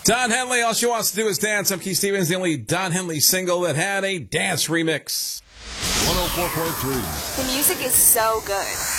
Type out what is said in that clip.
Don Henley, all she wants to do is dance. I'm Keith Stevens, the only Don Henley single that had a dance remix. 104.3. The music is so good.